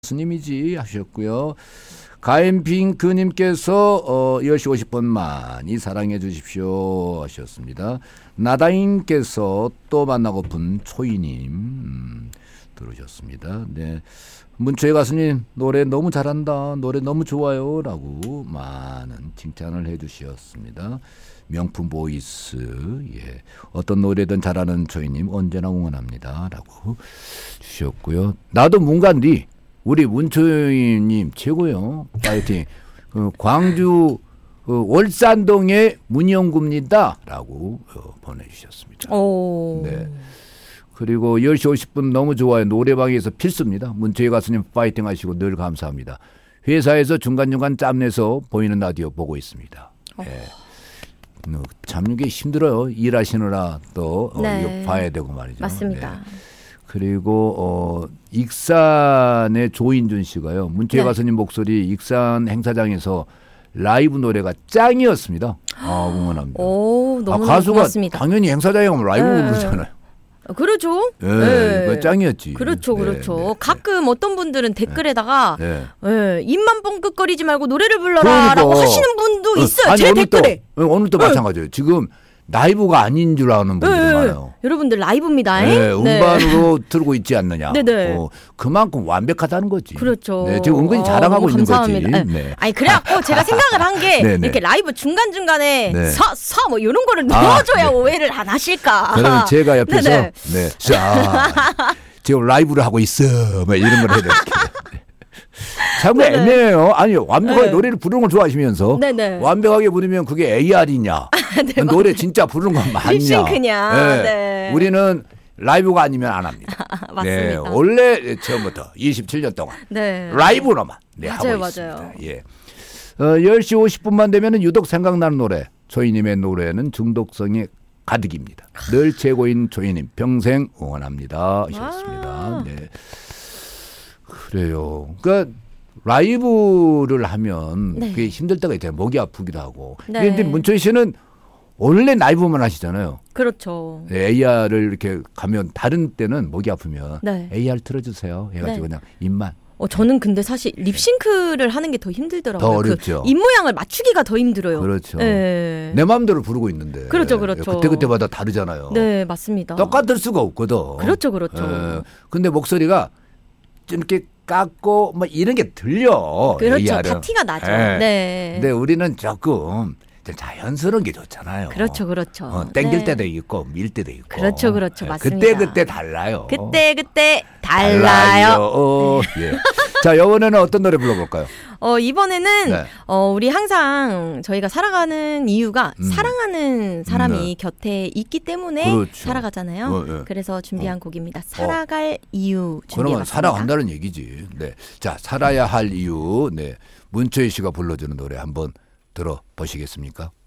스님이지 하셨고요. 가인핑크님께서 10시 50분 많이 사랑해 주십시오 하셨습니다. 나다인께서 또 만나고픈 초이님 들으셨습니다. 네, 문초희 가수님 노래 너무 잘한다, 노래 너무 좋아요 라고 많은 칭찬을 해 주셨습니다. 명품 보이스, 예, 어떤 노래든 잘하는 초이님 언제나 응원합니다 라고 주셨고요. 나도 문간디 우리 문초희님 최고요. 파이팅. 광주 월산동의 문영구입니다 라고 보내주셨습니다. 오. 네. 그리고 10시 50분 너무 좋아요. 노래방에서 필수입니다. 문초희 가수님 파이팅 하시고 늘 감사합니다. 회사에서 중간중간 짬내서 보이는 라디오 보고 있습니다. 네. 참 이게 힘들어요. 일하시느라 또 네. 이거 봐야 되고 말이죠. 맞습니다. 네. 그리고 익산의 조인준 씨가요. 문초희 네. 가수님 목소리 익산 행사장에서 라이브 노래가 짱이었습니다. 응원합니다. 오, 너무 가수가 고맙습니다. 당연히 행사장에 가면 라이브 부르잖아요. 그렇죠. 네, 네. 짱이었지. 그렇죠, 네, 그렇죠. 네, 가끔 어떤 분들은 댓글에다가 네. 입만 뻥끗거리지 말고 노래를 불러라라고 하시는 분도 있어요. 제 댓글에. 오늘 또 마찬가지예요. 지금 라이브가 아닌 줄 아는 분들이 많아요. 여러분들 라이브입니다. 네, 음반으로 틀고 있지 않느냐. 네네. 그만큼 완벽하다는 거지. 그렇죠. 네, 지금 은근히 자랑하고 있는 감사합니다. 거지. 네. 아니 그래갖고 제가 생각을 한 게 이렇게 라이브 중간 중간에 네. 뭐 이런 거를 넣어줘야 네. 오해를 안 하실까. 그러면 제가 옆에서 네네. 자, 지금 라이브를 하고 있어. 뭐 이런 걸 해야 돼요. 참 애매해요. 아니 완벽하게 노래를 부르는 걸 좋아하시면서 완벽하게 부르면 그게 AR이냐? 네, 노래 진짜 부르는 건 맞냐? 립싱크냐? 네. 네. 우리는 라이브가 아니면 안 합니다. 맞습니다. 네, 원래 처음부터 27년 동안 라이브로만 하고 있습니다. 맞아요. 예. 10시 50분만 되면 유독 생각나는 노래. 초이님의 노래는 중독성이 가득입니다. 늘 최고인 초이님 평생 응원합니다 하셨습니다. 네. 그래요. 그러니까 라이브를 하면 그게 힘들 때가 있잖아요. 목이 아프기도 하고. 그런데 문초희 씨는 원래 라이브만 하시잖아요. 그렇죠. 네, AR을 이렇게 가면 다른 때는 목이 아프면 AR 틀어주세요 해가지고 그냥 입만. 저는 근데 사실 립싱크를 하는 게 더 힘들더라고요. 더 어렵죠. 입 모양을 맞추기가 더 힘들어요. 그렇죠. 네. 내 마음대로 부르고 있는데. 그렇죠. 그때마다 다르잖아요. 네, 맞습니다. 똑같을 수가 없거든. 그렇죠. 근데 목소리가 이렇게 깎고 뭐 이런 게 들려. 그렇죠. AR은. 다 티가 나죠. 네. 근데 우리는 조금 자연스러운 게 좋잖아요. 그렇죠. 땡길 때도 있고 밀 때도 있고. 그렇죠. 맞습니다. 그때 달라요. 그때 달라요. 예. 자, 이번에는 어떤 노래 불러볼까요? 이번에는 우리 항상 저희가 살아가는 이유가 사랑하는 사람이 곁에 있기 때문에 살아가잖아요. 그래서 준비한 곡입니다. 살아갈 이유 준비해봤습니다. 그러면 살아간다는 얘기지. 네. 자, 살아야 할 이유. 네. 문초희 씨가 불러주는 노래 한번 들어보시겠습니까?